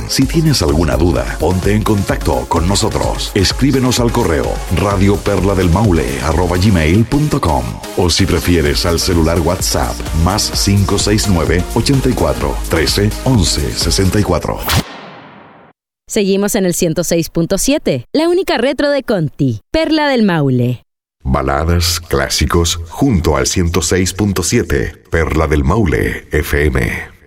Si tienes alguna duda, ponte en contacto con nosotros. Escríbenos al correo radioperladelmaule@gmail.com o si prefieres al celular WhatsApp +569 84 13 11 64. Seguimos en el 106.7, la única retro de Conti, Perla del Maule. Baladas, clásicos, junto al 106.7, Perla del Maule FM.